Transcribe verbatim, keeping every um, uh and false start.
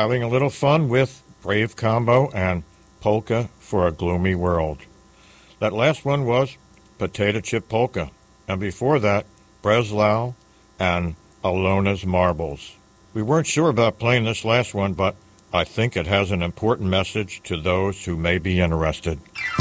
having a little fun with Brave Combo and Polka for a Gloomy World. That last one was Potato Chip Polka, and before that, Breslau and Alona's Marbles. We weren't sure about playing this last one, but I think it has an important message to those who may be interested.